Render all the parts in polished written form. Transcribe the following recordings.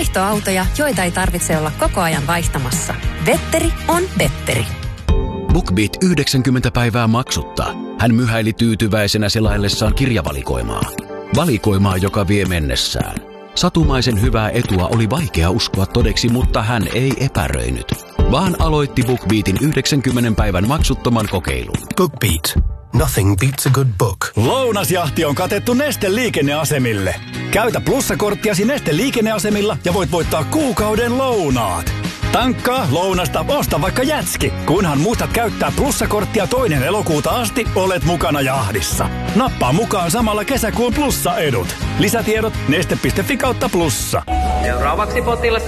Vaihtoautoja, joita ei tarvitse olla koko ajan vaihtamassa. Vetteri on Betteri. BookBeat 90 päivää maksutta. Hän myhäili tyytyväisenä selaillessaan kirjavalikoimaa. Valikoimaa, joka vie mennessään. Satumaisen hyvää etua oli vaikea uskoa todeksi, mutta hän ei epäröinyt, vaan aloitti BookBeatin 90 päivän maksuttoman kokeilun. BookBeat. Nothing beats a good book. Lounasjahti on katettu Neste liikenneasemille. Käytä plussakorttiasi Neste liikenneasemilla ja voit voittaa kuukauden lounaat. Tankkaa, lounasta, osta vaikka jätski. Kunhan muistat käyttää plussakorttia 2. elokuuta asti, olet mukana jahdissa. Nappaa mukaan samalla kesäkuun plussa-edut. Lisätiedot neste.fi/plussa. Seuraavaksi potilas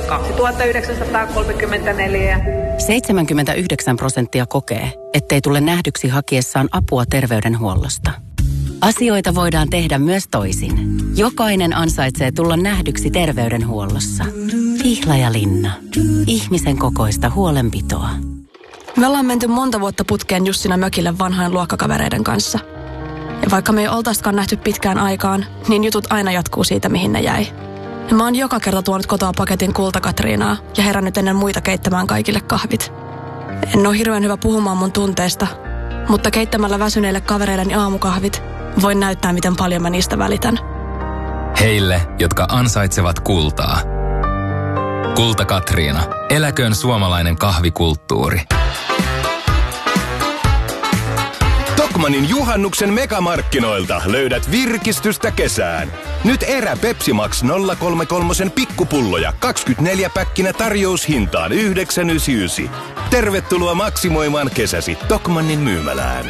2934. 79% kokee, ettei tule nähdyksi hakiessaan apua terveydenhuollosta. Asioita voidaan tehdä myös toisin. Jokainen ansaitsee tulla nähdyksi terveydenhuollossa. Pihlajalinna. Ihmisen kokoista huolenpitoa. Me ollaan menty monta vuotta putkeen Jussina mökille vanhojen luokkakavereiden kanssa. Ja vaikka me ei oltaisikaan nähty pitkään aikaan, niin jutut aina jatkuu siitä, mihin ne jäi. Ja mä oon joka kerta tuonut kotoa paketin kultakatriinaa ja herännyt ennen muita keittämään kaikille kahvit. En ole hirveän hyvä puhumaan mun tunteista, mutta keittämällä väsyneille kavereilleni aamukahvit voin näyttää, miten paljon mä niistä välitän. Heille, jotka ansaitsevat kultaa. Kulta Katriina. Eläköön suomalainen kahvikulttuuri. Tokmannin juhannuksen megamarkkinoilta löydät virkistystä kesään. Nyt erä Pepsi Max 033 pikkupulloja 24-päkkinä tarjoushintaan 9,99. Tervetuloa maksimoimaan kesäsi Tokmannin myymälään.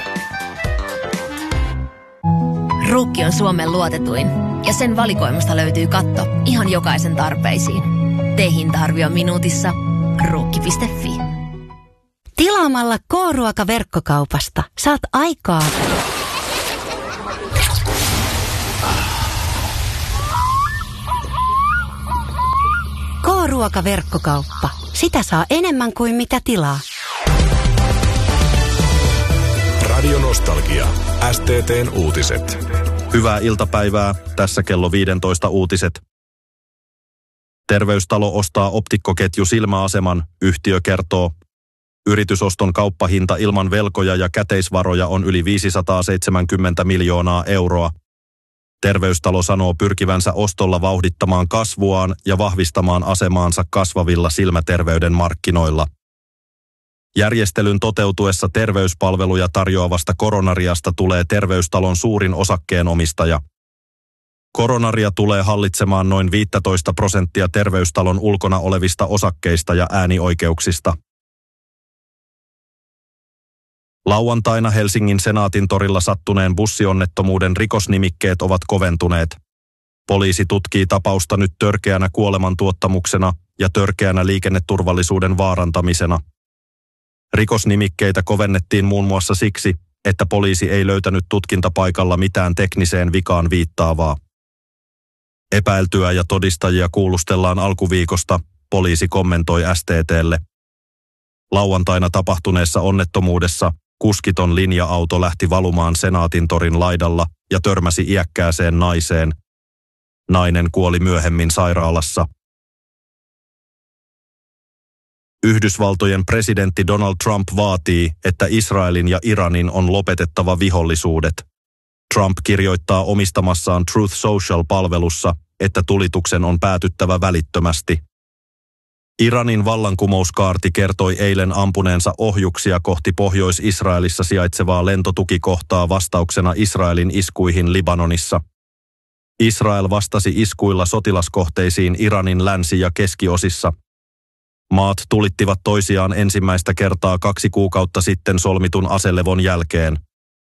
Ruukki on Suomen luotetuin ja sen valikoimasta löytyy katto ihan jokaisen tarpeisiin. Tee hinta-arvio minuutissa. Ruukki.fi. Tilaamalla K-ruoka-verkkokaupasta saat aikaa K-ruoka-verkkokauppa. Sitä saa enemmän kuin mitä tilaa. Radio Nostalgia. STT:n uutiset. Hyvää iltapäivää. Tässä kello 15 uutiset. Terveystalo ostaa optikkoketju Silmäaseman, yhtiö kertoo. Yritysoston kauppahinta ilman velkoja ja käteisvaroja on yli 570 miljoonaa euroa. Terveystalo sanoo pyrkivänsä ostolla vauhdittamaan kasvuaan ja vahvistamaan asemaansa kasvavilla silmäterveyden markkinoilla. Järjestelyn toteutuessa terveyspalveluja tarjoavasta Coronariasta tulee Terveystalon suurin osakkeenomistaja. Coronaria tulee hallitsemaan noin 15% Terveystalon ulkona olevista osakkeista ja äänioikeuksista. Lauantaina Helsingin Senaatintorilla sattuneen bussionnettomuuden rikosnimikkeet ovat koventuneet. Poliisi tutkii tapausta nyt törkeänä kuolemantuottamuksena ja törkeänä liikenneturvallisuuden vaarantamisena. Rikosnimikkeitä kovennettiin muun muassa siksi, että poliisi ei löytänyt tutkintapaikalla mitään tekniseen vikaan viittaavaa. Epäiltyä ja todistajia kuulustellaan alkuviikosta, poliisi kommentoi STT:lle. Lauantaina tapahtuneessa onnettomuudessa kuskiton linja-auto lähti valumaan Senaatintorin laidalla ja törmäsi iäkkääseen naiseen. Nainen kuoli myöhemmin sairaalassa. Yhdysvaltojen presidentti Donald Trump vaatii, että Israelin ja Iranin on lopetettava vihollisuudet. Trump kirjoittaa omistamassaan Truth Social-palvelussa, että tulituksen on päätyttävä välittömästi. Iranin vallankumouskaarti kertoi eilen ampuneensa ohjuksia kohti Pohjois-Israelissa sijaitsevaa lentotukikohtaa vastauksena Israelin iskuihin Libanonissa. Israel vastasi iskuilla sotilaskohteisiin Iranin länsi- ja keskiosissa. Maat tulittivat toisiaan ensimmäistä kertaa 2 kuukautta sitten solmitun aselevon jälkeen.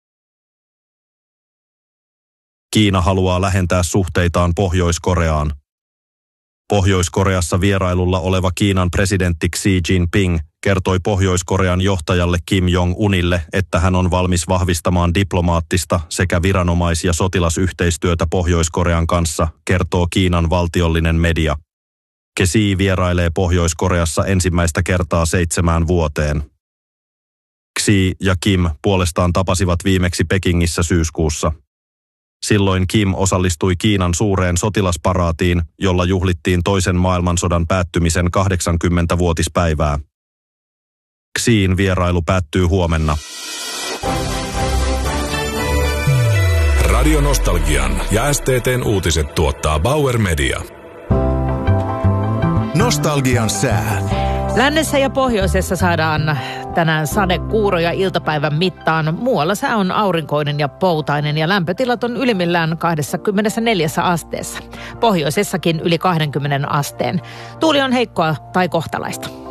Kiina haluaa lähentää suhteitaan Pohjois-Koreaan. Pohjois-Koreassa vierailulla oleva Kiinan presidentti Xi Jinping kertoi Pohjois-Korean johtajalle Kim Jong-unille, että hän on valmis vahvistamaan diplomaattista sekä viranomais- ja sotilasyhteistyötä Pohjois-Korean kanssa, kertoo Kiinan valtiollinen media. Xi vierailee Pohjois-Koreassa ensimmäistä kertaa 7 vuoteen. Xi ja Kim puolestaan tapasivat viimeksi Pekingissä syyskuussa. Silloin Kim osallistui Kiinan suureen sotilasparaatiin, jolla juhlittiin toisen maailmansodan päättymisen 80-vuotispäivää. Xiin vierailu päättyy huomenna. Radio Nostalgian ja STT:n uutiset tuottaa Bauer Media. Nostalgian sää. Lännessä ja pohjoisessa saadaan tänään sadekuuroja iltapäivän mittaan. Muualla sää on aurinkoinen ja poutainen ja lämpötilat on ylimmillään 24 asteessa. Pohjoisessakin yli 20 asteen. Tuuli on heikkoa tai kohtalaista.